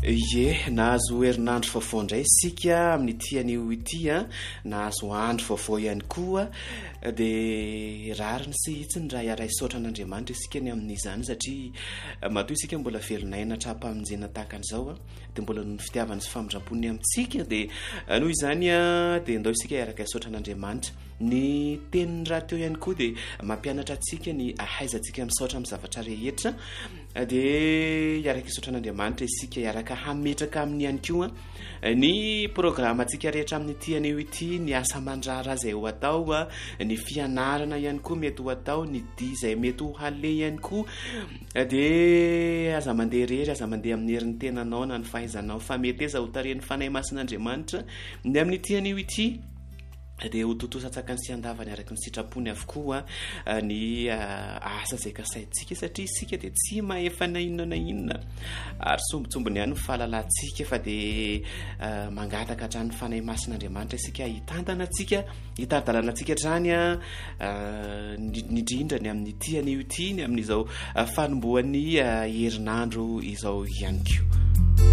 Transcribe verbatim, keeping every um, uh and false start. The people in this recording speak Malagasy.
Ye nahazo herinandro vaovao indray isika amin'ny tian'io ity a nahazo andro vaovao ihany koa de rariny sy itsiny raha iara isaotra an'Andriamanitra isika ny amin'izany satria matoa isika mbola velonaina hatrapamonjena tahaka an'izao a de mbola ny fitiavany sy famindrampony amintsika de noho izany a de ndao isika iaraka isaotra an'Andriamanitra ny tenin'ny raha teo ihany koa de mampianatra antsika ny ahaizantsika misaotra amin'ny zavatra rehetra de iaraka isaotra an'Andriamanitra isika iaraka hametraka amin'ny ihany koa ny programa antsika rehetra amin'ny tian'io ity ny asa mandrara zay ho atao a ny fianarana ihany koa mety ho atao ny dia zay mety ho hale ihany koa de aza mandeha rery aza mandeha amin'ny herin'ny tenanao na ny fahaizanao fa mety eza ho tarehan'ny fanahy masin'Andriamanitra ny amin'ny tian'io ity de ho totosatsaka ny sy andavany araky ny sitrapony avokoa ny asa zay kasaintsika satria isika de tsy maefa na inona na inona ary sombitsombony ihany fahalalantsika fa de mangataka hatrany fanahy masin'Andriamanitra isika hitantana antsika hitardalana antsika hatrany a nindrindra ny amin'ny tian'io ity ny amin'izao fanomboan'ny herinandro izao ihany koa.